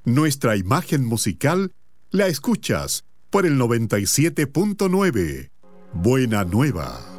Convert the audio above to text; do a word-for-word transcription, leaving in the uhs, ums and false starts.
Nuestra imagen musical la escuchas por el noventa y siete punto nueve. Buena Nueva.